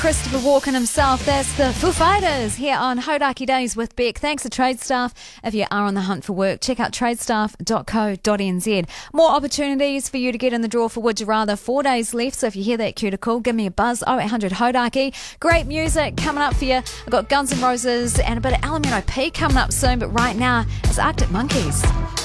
Christopher Walken himself. That's the Foo Fighters here on Hodaki Days with Beck. Thanks to TradeStaff. If you are on the hunt for work, check out tradestaff.co.nz. More opportunities for you to get in the draw for Would You Rather. 4 days left, so if you hear that cue to call, give me a buzz. 0800 Hodaki. Great music coming up for you. I've got Guns N' Roses and a bit of LMNOP coming up soon, but right now it's Arctic Monkeys.